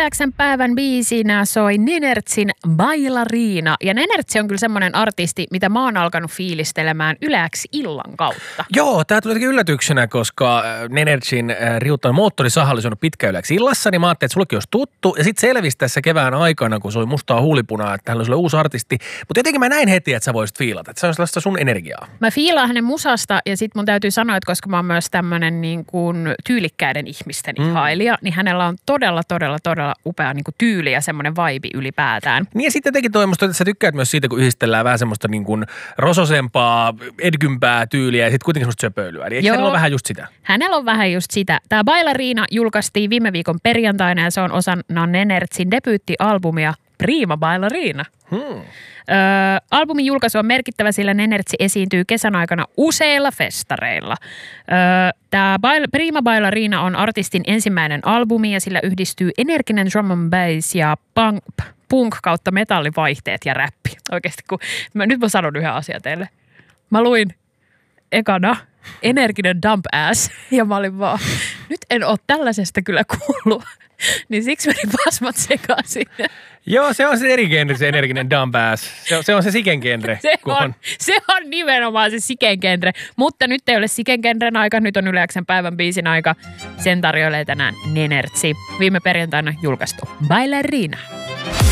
Yleäksen päivän biisinä soi Nenertsin Bailarina. Ja Nenertsi on kyllä semmoinen artisti, mitä mä oon alkanut fiilistelemään Yleäks illan kautta. Joo, tää tuli jotenkin yllätyksenä, koska Nenertsin riuttainen moottorisahalli on pitkä Yleäks illassa, niin mä ajattelin, että sullekin olisi tuttu. Ja sitten selvisi tässä kevään aikana, kun soi mustaa huulipunaa, että hän on sulle uusi artisti. Mutta jotenkin mä näin heti, että sä voisit fiilata, että se on sellaista sun energiaa. Mä fiilaan hänen musasta ja sit mun täytyy sanoa, että koska mä oon myös tämmönen niin kuin tyylikkäiden ihmisten ihailija, niin hänellä on todella upea niin kuin tyyli ja semmoinen vibe ylipäätään. Niin ja sitten jotenkin toimusta, että sä tykkäät myös siitä, kun yhdistellään vähän semmoista niin kuin rososempaa, edgympää tyyliä ja sitten kuitenkin semmoista söpöilyä. Eli eikö hänellä ole vähän just sitä? Hänellä on vähän just sitä. Tää Bailarina julkaistiin viime viikon perjantaina ja se on osana Nenertsin debyyttialbumia Prima Bailarina. Albumin julkaisu on merkittävä, sillä Nenertsi esiintyy kesän aikana useilla festareilla. Tämä Prima Bailarina on artistin ensimmäinen albumi ja sillä yhdistyy energinen drum and bass ja punk kautta metallivaihteet ja räppi. Oikeasti, kun nyt mä sanon yhden asian teille. Mä luin ekana energinen dump ass ja mä olin vaan, nyt en ole tällaisesta kyllä kuullut. Niin siksi meni pasmat sekaisin. Joo, se on se eri genre, se energinen dump ass. Se on se siken genre. Se on nimenomaan se siken genre. Mutta nyt ei ole siken genren aika, nyt on Yleäksen päivän biisin aika. Sen tarjoilee tänään Nenertsi. Viime perjantaina julkaistu Bailarina.